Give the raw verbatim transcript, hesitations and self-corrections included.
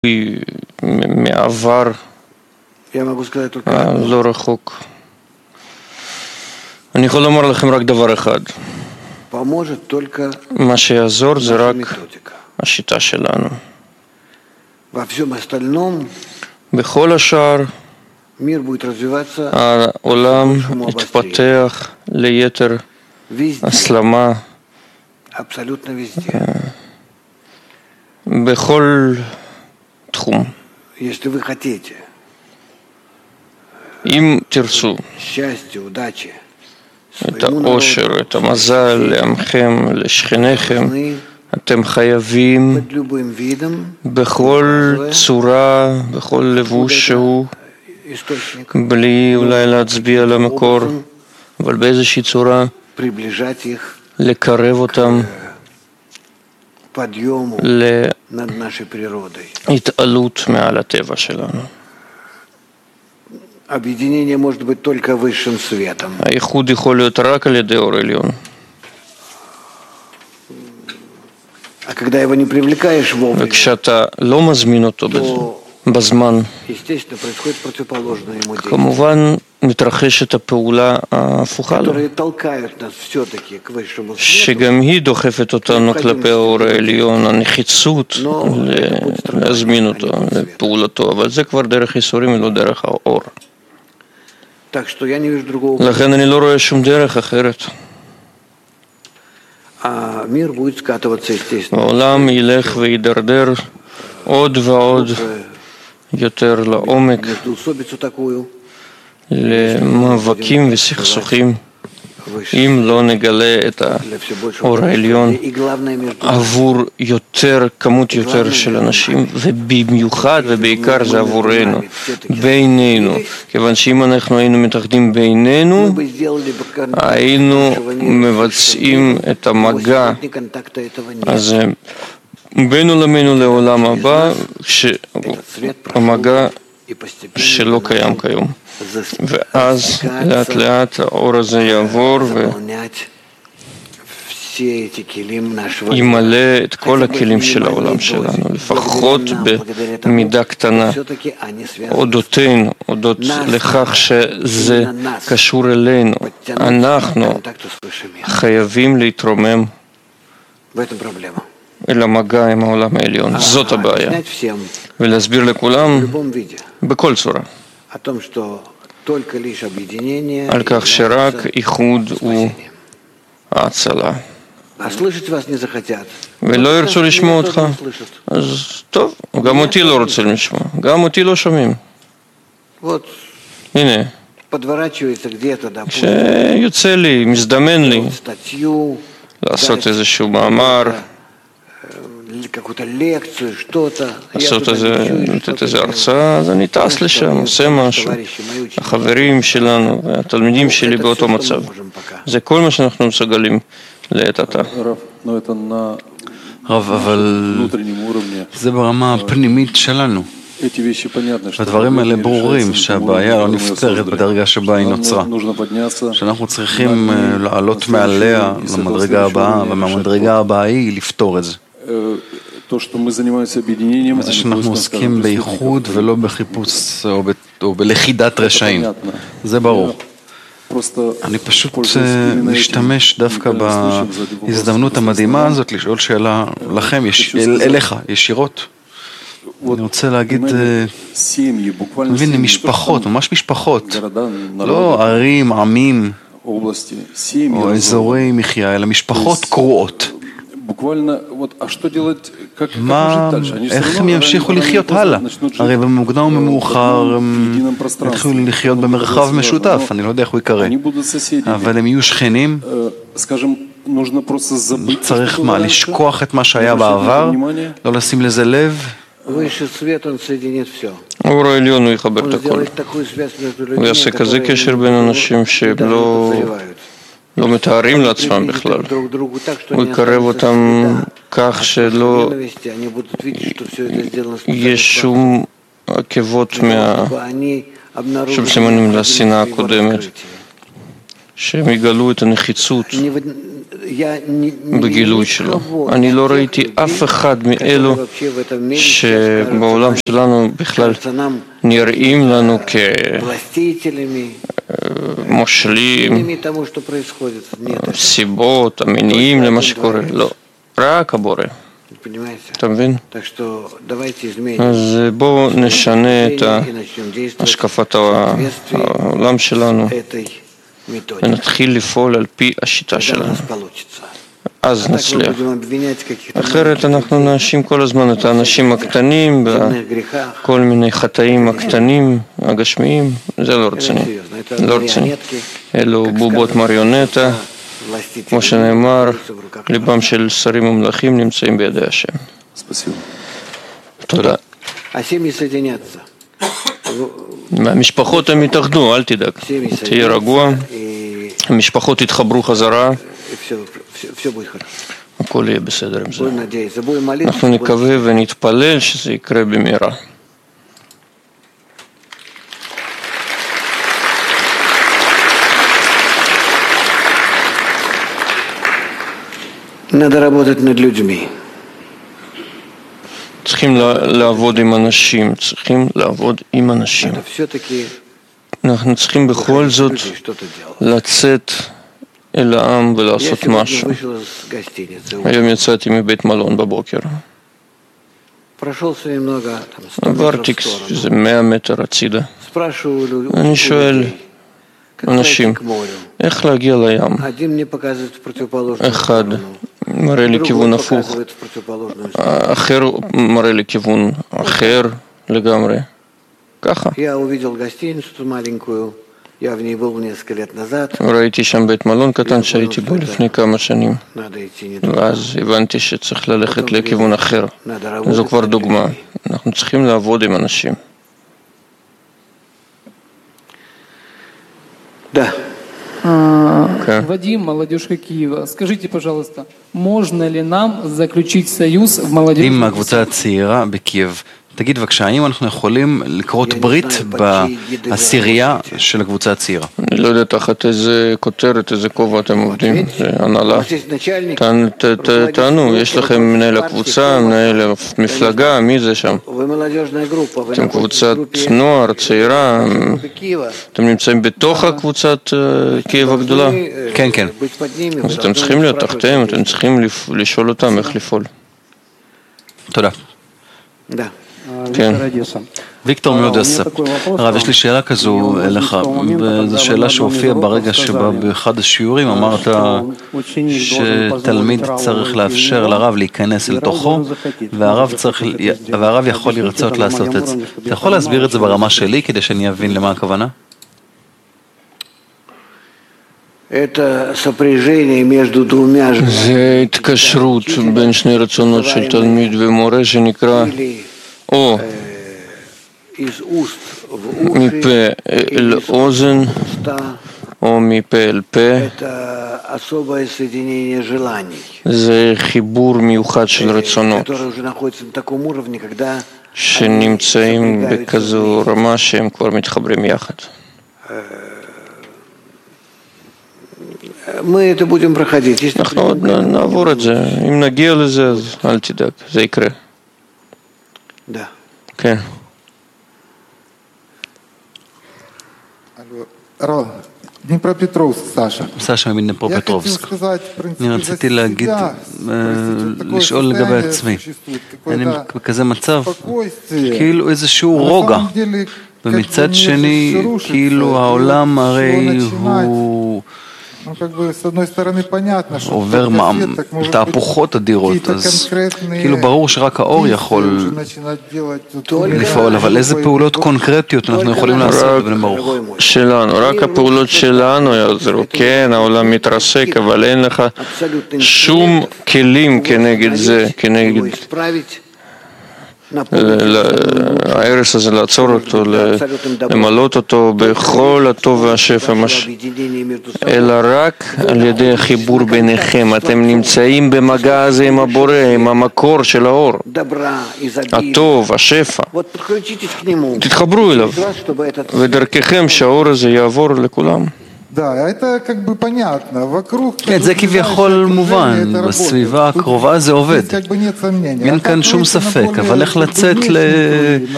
מעבר לא רחוק. אני יכול לומר לכם רק דבר אחד. מה שיעזור זה רק השיטה שלנו. בכל השאר העולם יתפתח ליתר הסלמה בכל תחום. אם תרצו את האושר, את המזל לעמכם, לשכניכם, אתם חייבים בכל צורה, בכל לבוש שהוא, בלי אולי להצביע על המקור, אבל באיזושהי צורה לקרב אותם להתעלות מעל הטבע שלנו. הייחוד יכול להיות רק על ידי אור עליון. וכשאתה לא מזמין אותו בזמן, כמובן מתרחשת הפעולה ההפוכה לו, שגם היא דוחפת אותנו כלפי האור העליון, הנחיצות להזמין אותו לפעולתו, אבל זה כבר דרך ייסורים ולא דרך האור. לכן אני לא רואה שום דרך אחרת. העולם ילך וידרדר עוד ועוד יותר לעומק, למאבקים וסכסוכים, אם לא נגלה את האור העליון עבור יותר, כמות יותר של אנשים, ובמיוחד ובעיקר זה עבורנו, בינינו, כיוון שאם אנחנו היינו מתאחדים בינינו, היינו מבצעים את המגע הזה בינו לבינו לעולם הבא, המגע שלא קיים כיום. ואז לאט לאט האור הזה יעבור וימלא את כל הכלים של העולם שלנו, לפחות במידה קטנה, אודותינו, אודות לכך שזה קשור אלינו. אנחנו חייבים להתרומם אל המגע עם העולם העליון. זאת הבעיה. ולהסביר לכולם בכל צורה על כך שרק איחוד הוא ההצלה. ולא ירצו לשמוע אותך, אז טוב, גם אותי לא רוצים לשמוע, גם אותי לא שומעים. הנה, כשיוצא לי, מזדמן לי לעשות איזשהו מאמר, לעשות איזו הרצאה, אז אני טס לשם, עושה משהו. החברים שלנו והתלמידים שלי באותו מצב. זה כל מה שאנחנו מסוגלים לעת עתה. רב, אבל זה ברמה הפנימית שלנו. הדברים האלה ברורים שהבעיה לא נפתרת בדרגה שבה היא נוצרה. שאנחנו צריכים לעלות מעליה למדרגה הבאה, ומהמדרגה הבאה היא לפתור את זה. וזה שאנחנו עוסקים בייחוד ולא בחיפוש או בלכידת רשעים. זה ברור. אני פשוט משתמש דווקא בהזדמנות המדהימה הזאת לשאול שאלה לכם, אליך, ישירות. אני רוצה להגיד, מבין, משפחות, ממש משפחות, לא ערים, עמים או אזורי מחיה, אלא משפחות קרועות. מה, איך הם ימשיכו לחיות הלאה? הרי במוקדם ומאוחר הם יתחילו לחיות במרחב משותף, אני לא יודע איך הוא יקרא, אבל הם יהיו שכנים. צריך מה, לשכוח את מה שהיה בעבר, לא לשים לזה לב? האור העליון הוא יחבר את הכל, הוא יעשה כזה קשר בין אנשים שלא לא מתארים לעצמם בכלל, הוא יקרב אותם כך שלא יש שום עקבות, שום סימנים לשנאה הקודמת, שהם יגלו את הנחיצות בגילוי שלו. אני לא ראיתי אף אחד מאלו שבעולם שלנו בכלל נראים לנו כמושלים, סיבות, המניעים למה שקורה. לא, רק הבורא. אתה מבין? אז בואו נשנה את השקפת העולם שלנו ונתחיל לפעול על פי השיטה שלנו. אז נצליח. אחרת אנחנו נאשים כל הזמן את האנשים הקטנים בכל מיני חטאים הקטנים, הגשמיים. זה לא רציני. לא רציני. אלו בובות מריונטה. כמו שנאמר, ליבם של שרים ומלכים נמצאים בידי השם. תודה. המשפחות הם יתאחדו, אל תדאג. תהיה רגוע. המשפחות יתחברו חזרה. הכל יהיה בסדר עם זה. אנחנו נקווה ונתפלל שזה יקרה במהרה. Надо работать над людьми. צריכים לעבוד עם אנשים, צריכים לעבוד עם אנשים. אנחנו צריכים בכל זאת לצאת אל העם ולעשות משהו. היום יצאתי מבית מלון בבוקר. עברתי איזה מאה מטר הצידה. אני שואל אנשים, איך להגיע לים? אחד מראה לי כיוון הפוך, אחר מראה לי כיוון אחר לגמרי. ככה. ראיתי שם בית מלון קטן שהייתי בו לפני כמה שנים. ואז הבנתי שצריך ללכת לכיוון אחר. זו כבר דוגמה. אנחנו צריכים לעבוד עם אנשים. Да. Okay. Вадим, молодежка Киева, скажите, пожалуйста, можно ли нам заключить союз в молодежном הקבוצה הצעירה בקייב? תגיד בבקשה, האם אנחנו יכולים לקרות ברית בעשירייה של הקבוצה הצעירה? אני לא יודע תחת איזה כותרת, איזה כובע אתם עובדים, זה הנהלה. תענו, יש לכם מנהל הקבוצה, מנהל המפלגה, מי זה שם? אתם קבוצת נוער, צעירה, אתם נמצאים בתוך הקבוצת קייב הגדולה? כן, כן. אז אתם צריכים להיות תחתיהם, אתם צריכים לשאול אותם איך לפעול. תודה. כן. ויקטור מאודסה. הרב, יש לי שאלה כזו אליך, וזו שאלה שהופיעה ברגע שבה באחד השיעורים אמרת שתלמיד צריך לאפשר לרב להיכנס אל תוכו, והרב, צריך, והרב יכול לרצות לעשות את זה. אתה יכול להסביר את זה ברמה שלי כדי שאני אבין למה הכוונה? זה התקשרות בין שני רצונות של תלמיד ומורה שנקרא או מפה אל אוזן או מפה אל פה. זה חיבור מיוחד של רצונות שנמצאים בכזו רמה שהם כבר מתחברים יחד. אנחנו עוד נעבור את זה. אם נגיע לזה, אז אל תדאג, זה יקרה. כן. דניפרופטרובסק, סשה. סשה מדניפרופטרובסק. אני רציתי להגיד, לשאול לגבי עצמי. אני בכזה מצב, כאילו איזשהו רוגע. ומצד שני, כאילו העולם הרי הוא עובר תהפוכות אדירות, אז כאילו ברור שרק האור יכול לפעול, אבל איזה פעולות קונקרטיות אנחנו יכולים לעשות בבני ברוך? שלנו, רק הפעולות שלנו יעזרו. כן, העולם מתרסק, אבל אין לך שום כלים כנגד זה, כנגד הערס הזה, לעצור אותו, למלות אותו בכל הטוב והשפע, אלא רק על ידי החיבור ביניכם. אתם נמצאים במגע הזה עם הבורא, עם המקור של האור, הטוב, השפע. תתחברו אליו, ודרככם שהאור הזה יעבור לכולם. כן, זה כביכול מובן, בסביבה הקרובה זה עובד. אין כאן שום ספק, אבל איך לצאת ל...